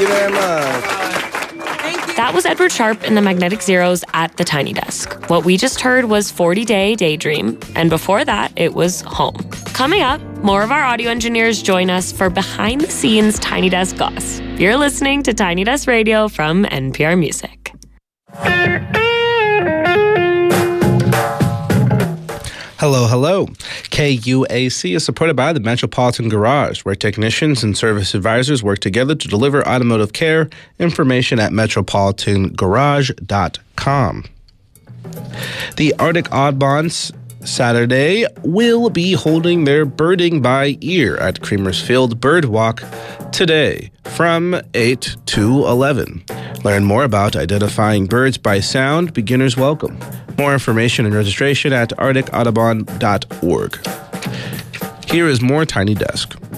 you very much. That was Edward Sharp and the Magnetic Zeros at the Tiny Desk. What we just heard was 40 Day Daydream, and before that, it was Home. Coming up, more of our audio engineers join us for behind-the-scenes Tiny Desk goss. You're listening to Tiny Desk Radio from NPR Music. Hello, hello. KUAC is supported by the Metropolitan Garage, where technicians and service advisors work together to deliver automotive care. Information at metropolitangarage.com. The Arctic Audubons Saturday will be holding their Birding by Ear at Creamers Field Birdwalk today from 8 to 11. Learn more about identifying birds by sound. Beginners welcome. More information and registration at arcticaudubon.org. Here is more Tiny Desk.